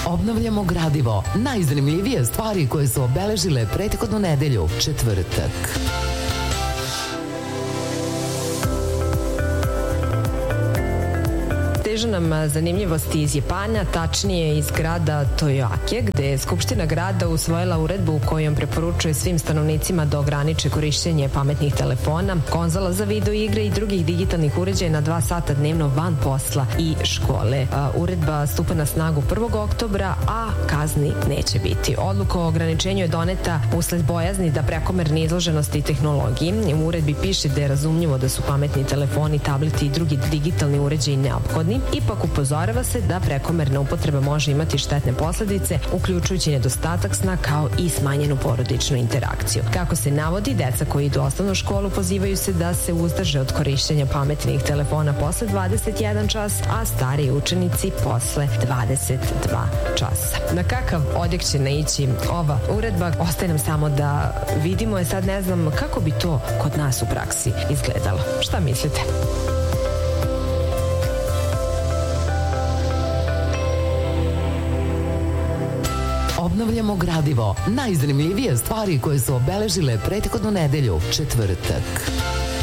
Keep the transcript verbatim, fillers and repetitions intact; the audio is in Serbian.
Obnavljamo gradivo. Najzanimljivije stvari koje su obeležile prethodnu nedelju, četvrtak. Stižu nam zanimljivosti iz Japana, tačnije iz grada Tojoake, gde je Skupština grada usvojila uredbu u kojom preporučuje svim stanovnicima da ograniče korišćenje pametnih telefona, konzola za video igre i drugih digitalnih uređaja na dva sata dnevno van posla i škole. Uredba stupa na snagu prvog oktobra, a kazni neće biti. Odluka o ograničenju je doneta usled bojazni da prekomerne izloženosti tehnologiji. U uredbi piše da je razumljivo da su pametni telefoni, tableti i drugi digitalni uređaji neophodni. Ipak upozorava se da prekomerna upotreba može imati štetne posledice, uključujući nedostatak sna kao i smanjenu porodičnu interakciju. Kako se navodi, deca koji idu u osnovnu školu pozivaju se da se uzdrže od korišćenja pametnih telefona posle dvadeset jedan čas, a stariji učenici posle dvadeset dva časa. Na kakav odjek će naići ova uredba, ostaje nam samo da vidimo, je sad ne znam kako bi to kod nas u praksi izgledalo. Šta mislite? Obnavljamo gradivo. Najzanimljivije stvari koje su obeležile prethodnu nedelju, četvrtak.